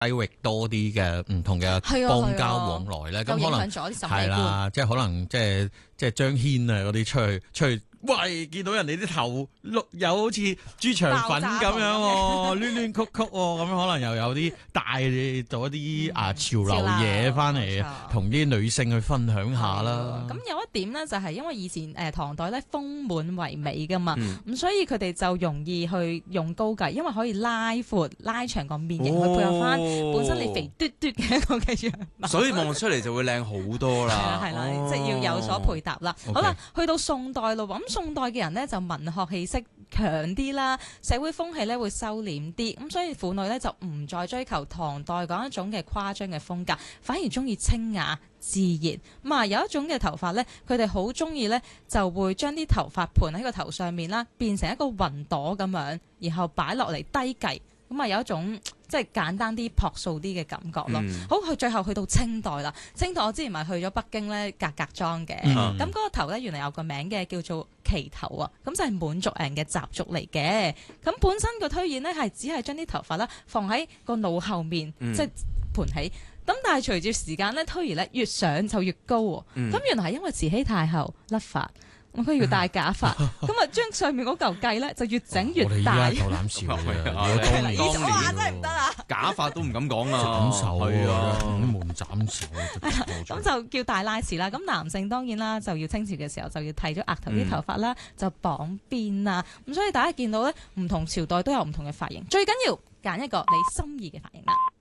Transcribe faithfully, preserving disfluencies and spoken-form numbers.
地域多啲嘅唔同嘅邦交往來咧，咁、可能係啦，即係可能即係即係張軒啊嗰啲出去出去。喂，見到人哋啲頭碌有好似豬腸粉咁樣喎，攣攣曲曲喎，咁可能又有啲帶咗啲啊潮流嘢翻嚟，同啲女性去分享下啦。 咁有一點咧，就係因為以前誒唐代咧豐滿為美噶嘛，咁、 嗯、 所以佢哋就容易去用高髻，因為可以拉闊拉長個面型、哦、去配合翻本身你肥嘟嘟嘅一個嘅樣貌， 所以望出嚟就會靚好多啦。 係啦，即係要有所配搭啦。 哦、 好啦，去到宋代咯，咁宋代嘅人咧就文學氣息強啲啦，社會風氣咧會收斂啲，咁所以婦女咧就唔再追求唐代嗰一種嘅誇張嘅風格，反而中意清雅自然。咁啊有一種嘅頭髮咧，佢哋好中意咧就會將啲頭髮盤喺個頭上面啦，變成一個雲朵咁樣，然後擺落嚟低髻。咁啊有一種即係簡單啲、樸素啲嘅感覺咯。嗯、好，去最後去到清代啦。清代我之前咪去咗北京咧，格格莊嘅。咁嗰、嗯、個頭咧原來有個名嘅，叫做旗頭啊。咁就係滿族人嘅習俗嚟嘅。咁本身個推演咧係只係將啲頭髮啦放喺個腦後面，嗯、即係盤起。咁但係隨住時間咧推移咧，越上就越高喎。咁、嗯、原來係因為慈禧太后甩髮。我佢要戴假髮，咁啊將上面嗰嚿計咧就越整越大。 我哋依家夠膽笑嘅，我當年當年真係唔得啊！ 假髮都唔敢講啊， 感受係啊， 咁冇咁斬少。 咁就叫大拉匙啦。咁男性當然啦，就要清朝嘅時候就要剃咗額頭啲頭髮啦，就綁辮啦。咁所以大家見到咧，唔同朝代都有唔同嘅髮型，最緊要揀一個你心意嘅髮型啦。